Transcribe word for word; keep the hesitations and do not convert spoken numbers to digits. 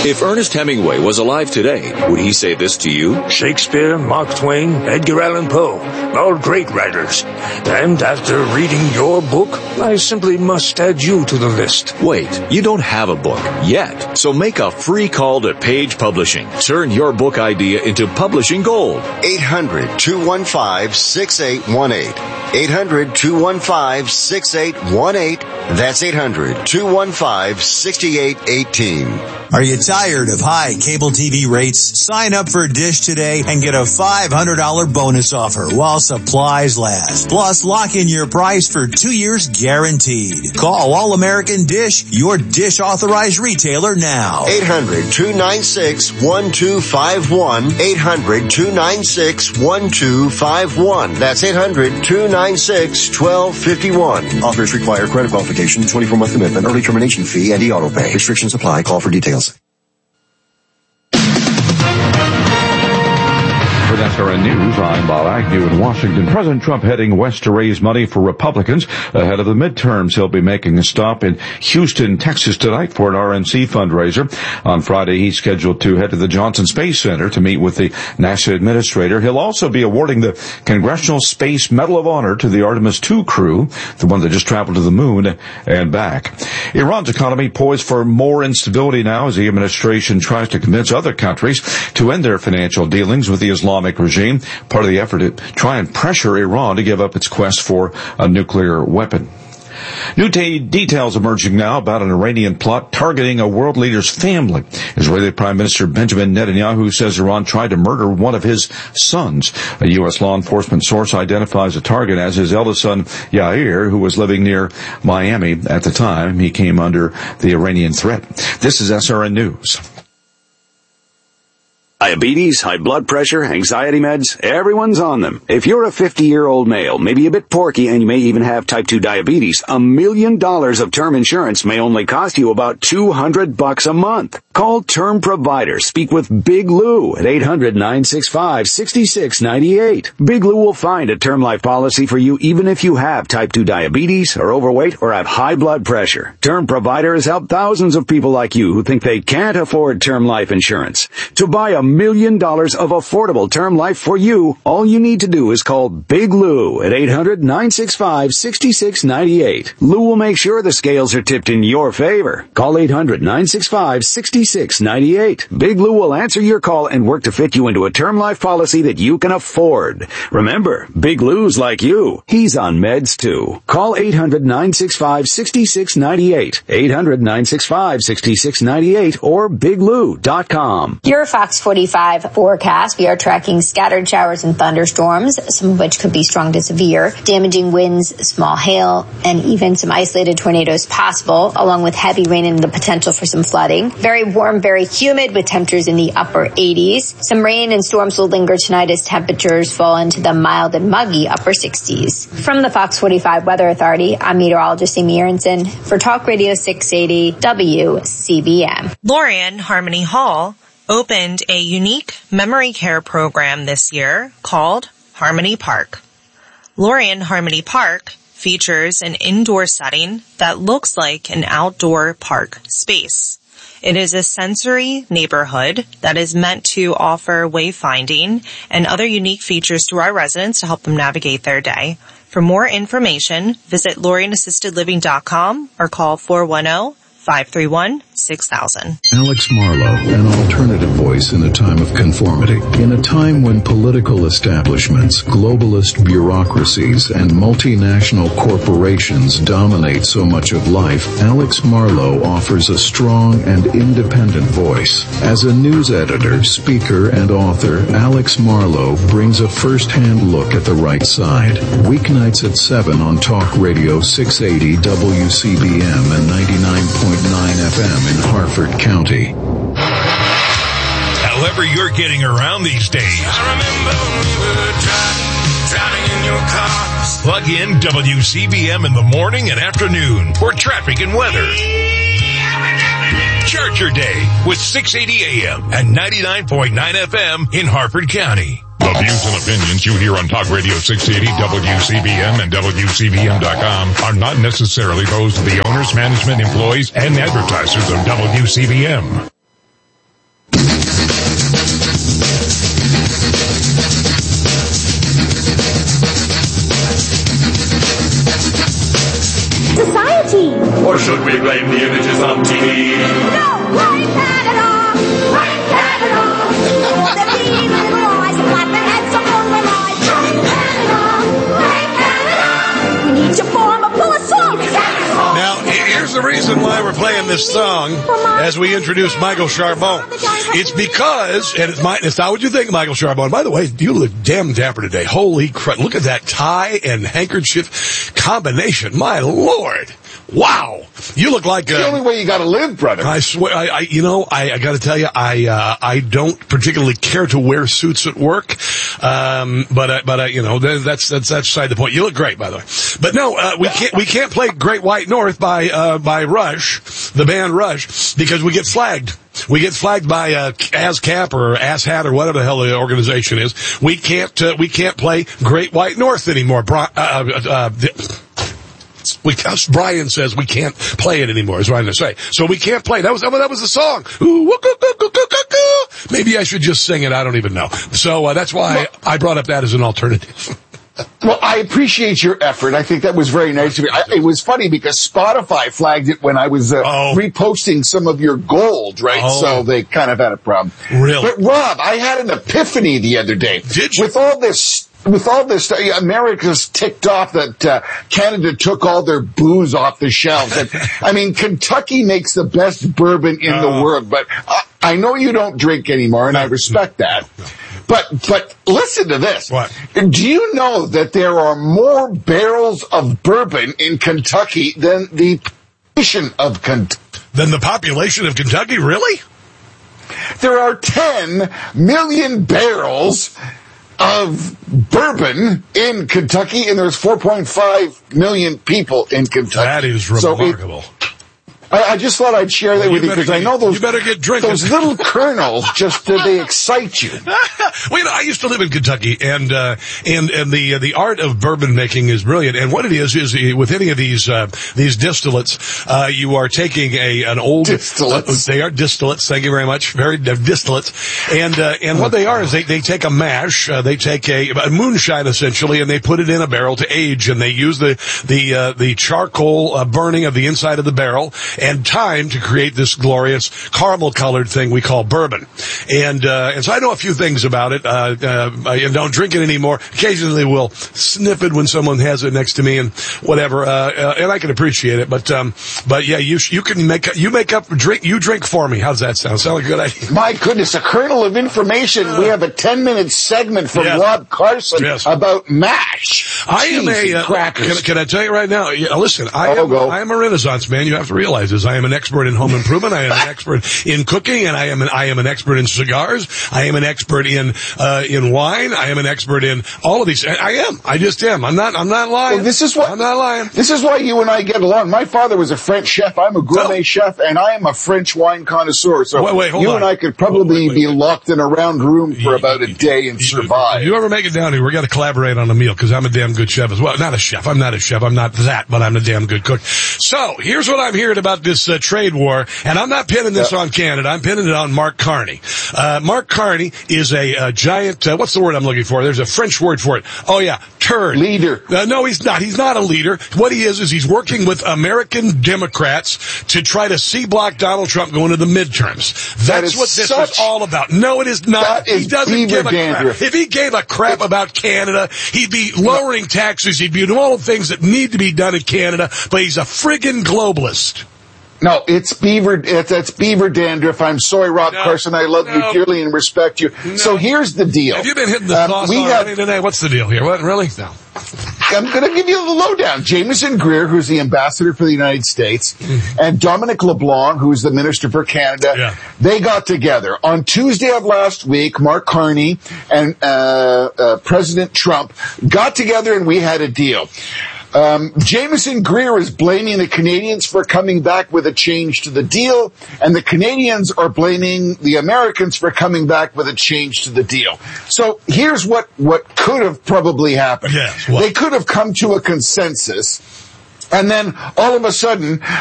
If Ernest Hemingway was alive today, would he say this to you? Shakespeare, Mark Twain, Edgar Allan Poe, all great writers. And after reading your book, I simply must add you to the list. Wait, you don't have a book yet. So make a free call to Page Publishing. Turn your book idea into publishing gold. eight hundred, two one five, six eight one eight. eight hundred, two one five, six eight one eight. That's eight hundred, two one five, six eight one eight. Are you tired of high cable T V rates? Sign up for Dish today and get a five hundred dollars bonus offer while supplies last. Plus, lock in your price for two years guaranteed. Call All American Dish, your Dish authorized retailer now. eight hundred, two nine six, one two five one. eight hundred, two nine six, one two five one. That's eight hundred, two nine six, one two five one. Offers require credit qualification, twenty-four month commitment, early termination fee, and e-auto pay. Restrictions apply. Call for details. For S R N News, I'm Bob Agnew in Washington. President Trump heading west to raise money for Republicans ahead of the midterms. He'll be making a stop in Houston, Texas tonight for an R N C fundraiser. On Friday, he's scheduled to head to the Johnson Space Center to meet with the NASA administrator. He'll also be awarding the Congressional Space Medal of Honor to the Artemis two crew, the one that just traveled to the moon and back. Iran's economy poised for more instability now as the administration tries to convince other countries to end their financial dealings with the Islamic regime, part of the effort to try and pressure Iran to give up its quest for a nuclear weapon. New t- details emerging now about an Iranian plot targeting a world leader's family. Israeli Prime Minister Benjamin Netanyahu says Iran tried to murder one of his sons. A U S law enforcement source identifies the target as his eldest son, Yair, who was living near Miami at the time he came under the Iranian threat. This is S R N News. Diabetes, high blood pressure, anxiety meds, everyone's on them. If you're a fifty-year-old male, maybe a bit porky, and you may even have type two diabetes, a million dollars of term insurance may only cost you about two hundred bucks a month. Call Term Provider. Speak with Big Lou at eight hundred, nine six five, six six nine eight. Big Lou will find a term life policy for you even if you have type two diabetes, are overweight, or have high blood pressure. Term Provider has helped thousands of people like you who think they can't afford term life insurance. To buy a million dollars of affordable term life for you, all you need to do is call Big Lou at eight hundred, nine six five, six six nine eight. Lou will make sure the scales are tipped in your favor. Call eight hundred, nine six five, six six nine eight. Big Lou will answer your call and work to fit you into a term life policy that you can afford. Remember, Big Lou's like you. He's on meds too. Call eight hundred, nine six five, six six nine eight. eight hundred, nine six five, six six nine eight or big lou dot com. Your Fox forty-five forecast. We are tracking scattered showers and thunderstorms, some of which could be strong to severe, damaging winds, small hail, and even some isolated tornadoes possible, along with heavy rain and the potential for some flooding. Very warm, very humid with temperatures in the upper eighties. Some rain and storms will linger tonight as temperatures fall into the mild and muggy upper sixties. From the Fox forty-five Weather Authority, I'm meteorologist Amy Aronson for Talk Radio six eighty W C B M. Lorien Harmony Hall opened a unique memory care program this year called Harmony Park. Lorien Harmony Park features an indoor setting that looks like an outdoor park space. It is a sensory neighborhood that is meant to offer wayfinding and other unique features to our residents to help them navigate their day. For more information, visit lorien assisted living dot com or call four one zero, five three one, six thousand. Alex Marlowe, an alternative voice in a time of conformity. In a time when political establishments, globalist bureaucracies, and multinational corporations dominate so much of life, Alex Marlowe offers a strong and independent voice. As a news editor, speaker, and author, Alex Marlowe brings a first-hand look at the right side. Weeknights at seven on Talk Radio six eighty W C B M and ninety-nine point nine F M in Harford County. However you're getting around these days, I remember when we were driving, driving in your car. Plug in W C B M in the morning and afternoon for traffic and weather. Start your day with six eighty A M and ninety-nine point nine F M in Harford County. The views and opinions you hear on Talk Radio six eighty, W C B M, and W C B M dot com are not necessarily those of the owners, management, employees, and advertisers of W C B M. society. Or should we blame the images on T V? No, blame Canada! Blame Canada! Oh, they're being little eyes and black their heads up on their eyes. Blame Canada! Blame Canada! We need to form a full assault. Now, here's the reason why we're playing this song as we introduce Michael Charbon. It's because, and it's, my, it's not what you think, Michael Charbon. By the way, you look damn dapper today. Holy crap. Look at that tie and handkerchief combination. My Lord. Wow. You look like It's the uh, only way you got to live, brother. I swear, I, I you know, I, I got to tell you, I uh, I don't particularly care to wear suits at work, um, but uh, but uh, you know, that's that's that's beside the point. You look great, by the way. But no, uh, we can't we can't play Great White North by uh, by Rush, the band Rush, because we get flagged. We get flagged by uh, ASCAP or ASHAT or whatever the hell the organization is. We can't uh, we can't play Great White North anymore. Bri- uh, uh, uh, We, Brian says we can't play it anymore, is what I'm going to say. So we can't play. That was, that was the song. Ooh, woo, coo, coo, coo, coo, coo, coo. Maybe I should just sing it. I don't even know. So uh, that's why I brought up that as an alternative. Well, I appreciate your effort. I think that was very nice of you. I, it was funny because Spotify flagged it when I was uh, oh. reposting some of your gold, right? Oh. So they kind of had a problem. Really? But Rob, I had an epiphany the other day. Did you? With all this... With all this, uh, America's ticked off that uh, Canada took all their booze off the shelves. And, I mean, Kentucky makes the best bourbon in uh, the world, but I, I know you don't drink anymore, and I respect that. But but listen to this. What? Do you know that there are more barrels of bourbon in Kentucky than the population of Kentucky? Than the population of Kentucky? Really? There are ten million barrels of bourbon in Kentucky, and there's four point five million people in Kentucky. That is remarkable. So it, I, I just thought I'd share that well, with you because I know those. You better get drinking. Those little kernels just uh, they excite you. Well, you know, I used to live in Kentucky, and uh, and and the uh, the art of bourbon making is brilliant. And what it is is uh, with any of these uh, these distillates, uh, you are taking a an old distillates. Uh, they are distillates. Thank you very much. Very uh, distillates. And uh, and what they are is they they take a mash, uh, they take a, a moonshine essentially, and they put it in a barrel to age, and they use the the uh, the charcoal uh, burning of the inside of the barrel and time to create this glorious caramel-colored thing we call bourbon. And uh, and so I know a few things about it. Uh, uh, I don't drink it anymore. Occasionally we'll sniff it when someone has it next to me and whatever. Uh, uh, and I can appreciate it. But um, but yeah, you you can make you make up drink you drink for me. How's that sound? Sound like a good idea? My goodness, a kernel of information. Uh, we have a ten-minute segment from yes. Rob Carson yes. about MASH. I am Cheese a uh, crackers. Can, can I tell you right now? Yeah, listen, I I'll am go. I am a Renaissance man. You have to realize this. I am an expert in home improvement. I am an expert in cooking, and I am an I am an expert in cigars. I am an expert in uh, in wine. I am an expert in all of these. I am. I just am. I'm not. I'm not lying. Well, this is what I'm not lying. This is why you and I get along. My father was a French chef. I'm a gourmet oh. chef, and I am a French wine connoisseur. So wait, wait, hold you on. and I could probably wait, wait, be locked in a round room for about a day and you, survive. If you ever make it down here, we got to collaborate on a meal because I'm a damn good chef as well. Not a chef. I'm not a chef. I'm not that, but I'm a damn good cook. So here's what I'm hearing about this uh, trade war, and I'm not pinning this yeah. on Canada. I'm pinning it on Mark Carney. Uh, Mark Carney is a, a giant. Uh, what's the word I'm looking for? There's a French word for it. Oh yeah, turd. Leader. Uh, no, he's not. He's not a leader. What he is is he's working with American Democrats to try to C-block Donald Trump going to the midterms. That's what this such, is all about. No, it is not. That is he doesn't give a dandruff. crap. If he gave a crap about Canada, he'd be lowering taxes. He'd be doing all the things that need to be done in Canada. But he's a friggin' globalist. No, it's beaver. It's, it's beaver dandruff. I'm sorry, Rob no, Carson. I love no, you dearly and respect you. No. So here's the deal. Have you been hitting the um, sauce we already have, today? What's the deal here? What, really? No. I'm going to give you the lowdown. Jameson Greer, who's the ambassador for the United States, mm-hmm. and Dominic LeBlanc, who's the minister for Canada, yeah. they got together. On Tuesday of last week, Mark Carney and uh, uh, President Trump got together and we had a deal. Um, Jameson Greer is blaming the Canadians for coming back with a change to the deal, and the Canadians are blaming the Americans for coming back with a change to the deal. So here's what, what could have probably happened. Yes, what? They could have come to a consensus, and then all of a sudden,